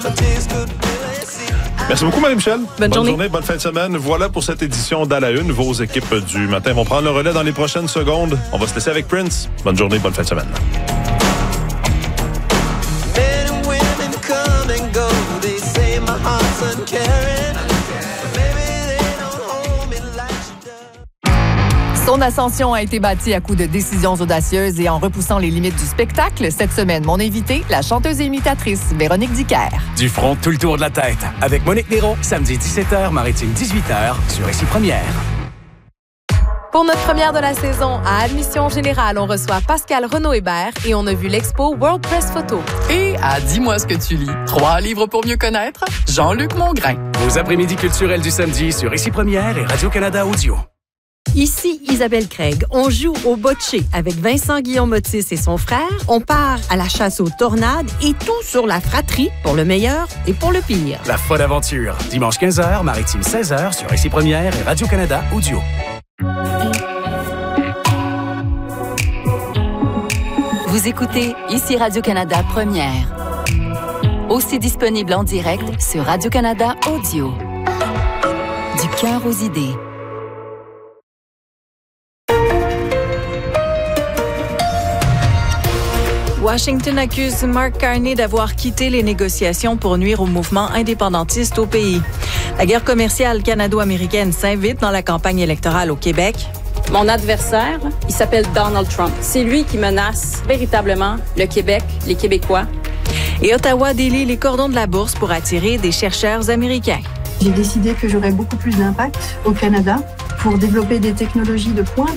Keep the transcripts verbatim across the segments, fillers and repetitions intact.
Merci beaucoup, Marie-Michel. Bonne, bonne journée. journée, bonne fin de semaine. Voilà pour cette édition d'À la Une. Vos équipes du matin vont prendre le relais dans les prochaines secondes. On va se laisser avec Prince. Bonne journée, bonne fin de semaine. Son ascension a été bâtie à coups de décisions audacieuses et en repoussant les limites du spectacle. Cette semaine, mon invité, la chanteuse et imitatrice Véronique Dicker. Du front, tout le tour de la tête. Avec Monique Néron, samedi dix-sept heures, Maritime dix-huit heures, sur Ici Première. Pour notre première de la saison, à Admission Générale, on reçoit Pascal Renaud-Hébert et on a vu l'expo World Press Photo. Et à Dis-moi ce que tu lis. Trois livres pour mieux connaître, Jean-Luc Mongrain. Vos après-midi culturels du samedi sur Ici Première et Radio-Canada Audio. Ici Isabelle Craig. On joue au bocce avec Vincent Guillaume-Otis et son frère. On part à la chasse aux tornades et tout sur la fratrie pour le meilleur et pour le pire. La folle aventure. Dimanche quinze heures, Maritime seize heures sur Ici Première et Radio-Canada Audio. Vous écoutez Ici Radio-Canada Première. Aussi disponible en direct sur Radio-Canada Audio. Du cœur aux idées. Washington accuse Mark Carney d'avoir quitté les négociations pour nuire au mouvement indépendantiste au pays. La guerre commerciale canado-américaine s'invite dans la campagne électorale au Québec. Mon adversaire, il s'appelle Donald Trump. C'est lui qui menace véritablement le Québec, les Québécois. Et Ottawa délie les cordons de la bourse pour attirer des chercheurs américains. J'ai décidé que j'aurais beaucoup plus d'impact au Canada pour développer des technologies de pointe.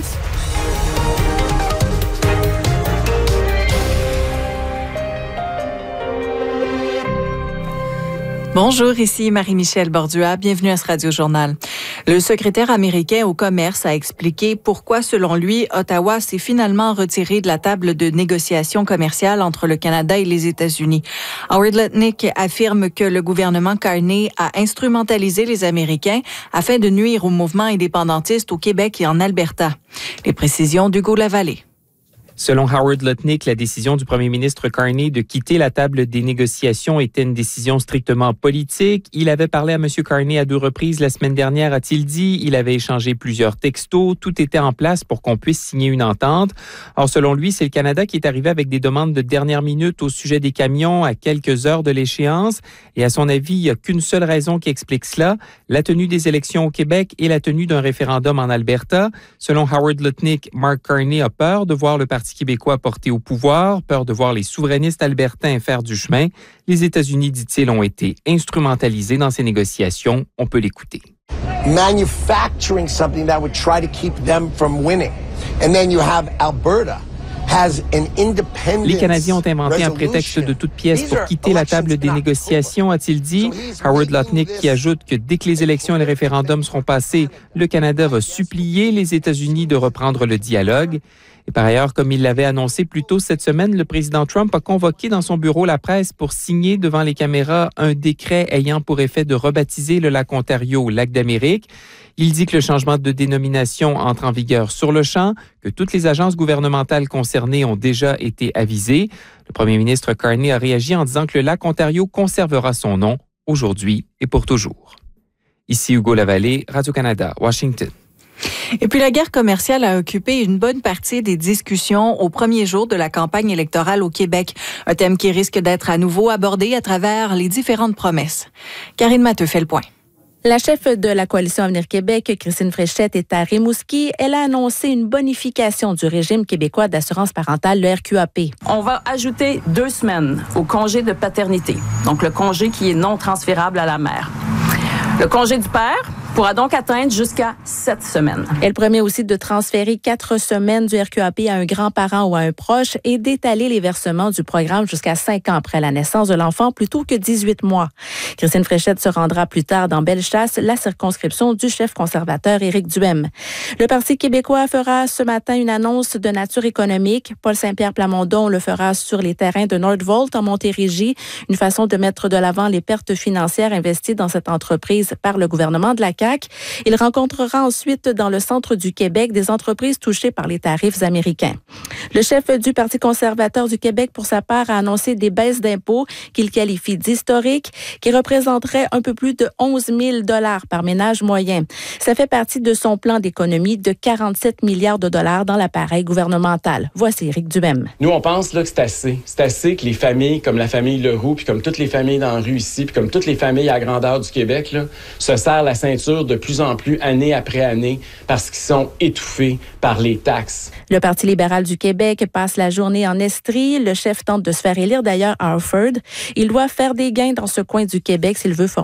Bonjour, ici Marie-Michel Bordua. Bienvenue à ce Radio-Journal. Le secrétaire américain au commerce a expliqué pourquoi, selon lui, Ottawa s'est finalement retiré de la table de négociation commerciale entre le Canada et les États-Unis. Howard Lutnick affirme que le gouvernement Carney a instrumentalisé les Américains afin de nuire au mouvement indépendantiste au Québec et en Alberta. Les précisions d'Hugo Lavallée. Selon Howard Lutnick, la décision du premier ministre Carney de quitter la table des négociations était une décision strictement politique. Il avait parlé à M. Carney à deux reprises la semaine dernière, a-t-il dit. Il avait échangé plusieurs textos. Tout était en place pour qu'on puisse signer une entente. Or, selon lui, c'est le Canada qui est arrivé avec des demandes de dernière minute au sujet des camions à quelques heures de l'échéance. Et à son avis, il n'y a qu'une seule raison qui explique cela, la tenue des élections au Québec et la tenue d'un référendum en Alberta. Selon Howard Lutnick, Mark Carney a peur de voir le Parti québécois porté au pouvoir, peur de voir les souverainistes albertains faire du chemin. Les États-Unis, dit-il, ont été instrumentalisés dans ces négociations. On peut l'écouter. Manufacturing something that would try to keep them from winning. And then you have Alberta. Les Canadiens ont inventé un prétexte de toute pièce pour quitter la table des négociations, a-t-il dit. Howard Lutnick qui ajoute que dès que les élections et les référendums seront passés, le Canada va supplier les États-Unis de reprendre le dialogue. Et par ailleurs, comme il l'avait annoncé plus tôt cette semaine, le président Trump a convoqué dans son bureau la presse pour signer devant les caméras un décret ayant pour effet de rebaptiser le lac Ontario lac d'Amérique. Il dit que le changement de dénomination entre en vigueur sur le champ, que toutes les agences gouvernementales concernées ont déjà été avisées. Le premier ministre Carney a réagi en disant que le lac Ontario conservera son nom aujourd'hui et pour toujours. Ici Hugo Lavallée, Radio-Canada, Washington. Et puis la guerre commerciale a occupé une bonne partie des discussions au premier jour de la campagne électorale au Québec, un thème qui risque d'être à nouveau abordé à travers les différentes promesses. Karine Matteux fait le point. La chef de la Coalition Avenir Québec, Christine Fréchette, est à Rimouski. Elle a annoncé une bonification du régime québécois d'assurance parentale, le R Q A P. On va ajouter deux semaines au congé de paternité, donc le congé qui est non transférable à la mère. Le congé du père pourra donc atteindre jusqu'à sept semaines. Elle promet aussi de transférer quatre semaines du R Q A P à un grand-parent ou à un proche et d'étaler les versements du programme jusqu'à cinq ans après la naissance de l'enfant plutôt que dix-huit mois. Christine Fréchette se rendra plus tard dans Bellechasse, la circonscription du chef conservateur Éric Duhem. Le Parti québécois fera ce matin une annonce de nature économique. Paul Saint-Pierre Plamondon le fera sur les terrains de Nordvolt en Montérégie, une façon de mettre de l'avant les pertes financières investies dans cette entreprise par le gouvernement de la C C A Q. Il rencontrera ensuite dans le centre du Québec des entreprises touchées par les tarifs américains. Le chef du Parti conservateur du Québec, pour sa part, a annoncé des baisses d'impôts qu'il qualifie d'historiques, qui représenteraient un peu plus de onze mille dollars par ménage moyen. Ça fait partie de son plan d'économie de quarante-sept milliards de dollars dans l'appareil gouvernemental. Voici Éric Duhem. Nous, on pense là, que c'est assez. C'est assez que les familles, comme la famille Leroux, puis comme toutes les familles dans la rue ici, puis comme toutes les familles à grandeur du Québec, là, se serrent la ceinture de plus en plus année après année parce qu'ils sont étouffés par les taxes. Le Parti libéral du Québec passe la journée en Estrie. Le chef tente de se faire élire d'ailleurs à Harford. Il doit faire des gains dans ce coin du Québec s'il veut former